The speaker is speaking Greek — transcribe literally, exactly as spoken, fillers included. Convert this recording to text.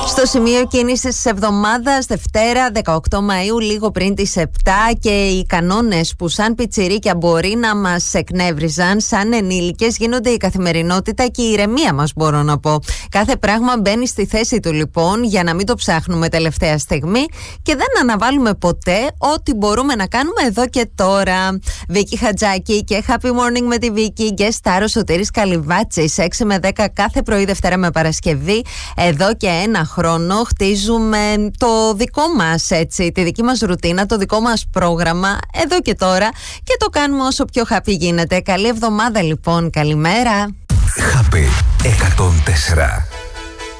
Στο σημείο κίνησης της εβδομάδας, Δευτέρα δεκαοκτώ Μαΐου, λίγο πριν τις επτά, και οι κανόνες που σαν πιτσιρίκια μπορεί να μας εκνεύριζαν, σαν ενήλικες γίνονται η καθημερινότητα και η ηρεμία μας, μπορώ να πω. Κάθε πράγμα μπαίνει στη θέση του λοιπόν, για να μην το ψάχνουμε τελευταία στιγμή και δεν αναβάλουμε ποτέ ό,τι μπορούμε να κάνουμε εδώ και τώρα. Βίκη Χατζάκη και Happy Morning με τη Βίκη, και στάρος Σωτήρης Καλυβάτσης, έξι με δέκα κάθε πρωί, Δευτέρα με Παρασκευή. Εδώ και ένα χρόνο χτίζουμε το δικό μας, έτσι, τη δική μας ρουτίνα, το δικό μας πρόγραμμα εδώ και τώρα, και το κάνουμε όσο πιο happy γίνεται. Καλή εβδομάδα λοιπόν, καλημέρα. Happy εκατόν τέσσερα.